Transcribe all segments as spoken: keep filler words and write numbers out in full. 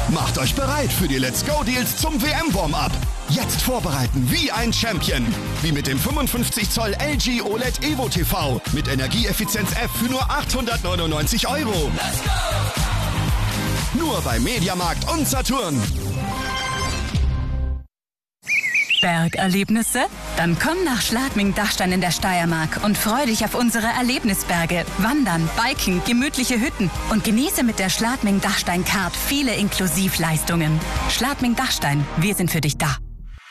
Macht euch bereit für die Let's Go Deals zum W M-Warm-Up. Jetzt vorbereiten wie ein Champion. Wie mit dem fünfundfünfzig Zoll L G O L E D Evo T V mit Energieeffizienz F für nur achthundertneunundneunzig Euro. Let's go! Nur bei Mediamarkt und Saturn. Bergerlebnisse? Dann komm nach Schladming-Dachstein in der Steiermark und freu dich auf unsere Erlebnisberge, Wandern, Biken, gemütliche Hütten und genieße mit der Schladming-Dachstein-Card viele Inklusivleistungen. Schladming-Dachstein, wir sind für dich da.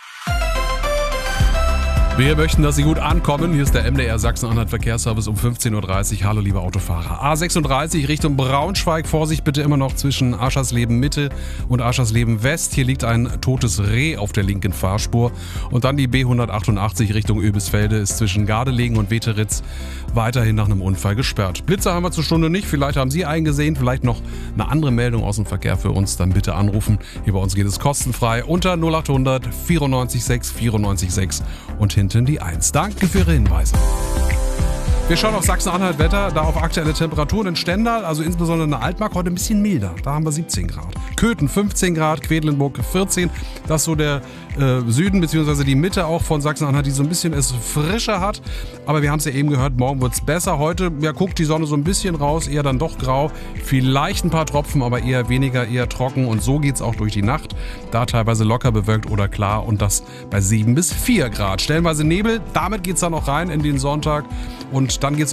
Wir möchten, dass Sie gut ankommen. Hier ist der M D R Sachsen-Anhalt Verkehrsservice um fünfzehn Uhr dreißig. Hallo, liebe Autofahrer. A sechsunddreißig Richtung Braunschweig. Vorsicht bitte immer noch zwischen Aschersleben Mitte und Aschersleben West. Hier liegt ein totes Reh auf der linken Fahrspur. Und dann die B hundertachtundachtzig Richtung Oebisfelde ist zwischen Gardelegen und Weteritz weiterhin nach einem Unfall gesperrt. Blitzer haben wir zur Stunde nicht. Vielleicht haben Sie einen gesehen. Vielleicht noch eine andere Meldung aus dem Verkehr für uns. Dann bitte anrufen. Hier bei uns geht es kostenfrei unter null achthundert vierundneunzig sechs vierundneunzig sechs und hinten die eins. Danke für Ihre Hinweise. Wir schauen auf Sachsen-Anhalt Wetter, da auf aktuelle Temperaturen in Stendal, also insbesondere in der Altmark, heute ein bisschen milder. Da haben wir siebzehn Grad. Köthen fünfzehn Grad, Quedlinburg vierzehn. Das ist so der äh, Süden bzw. die Mitte auch von Sachsen-Anhalt, die so ein bisschen es frischer hat. Aber wir haben es ja eben gehört, morgen wird es besser. Heute ja, guckt die Sonne so ein bisschen raus, eher dann doch grau. Vielleicht ein paar Tropfen, aber eher weniger, eher trocken. Und so geht es auch durch die Nacht. Da teilweise locker bewölkt oder klar und das bei sieben bis vier Grad. Stellenweise Nebel, damit geht es dann auch rein in den Sonntag. Und dann geht es